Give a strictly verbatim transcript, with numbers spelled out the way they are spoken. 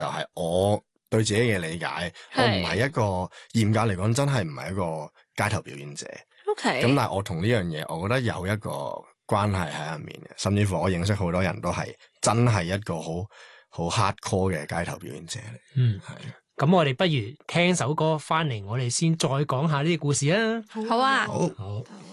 就係我對自己嘅理解，我唔係一個嚴格嚟講真係唔係一個街頭表演者。 OK， 咁但係我同呢樣嘢，我覺得有一個關係喺入面嘅，甚至乎我認識好多人都係真係一個好好 hardcore 嘅街頭表演者嚟。 嗯， 係。 咁我哋不如聽首歌翻嚟，我哋先再講下呢啲故事啊。 好啊。 好。 好。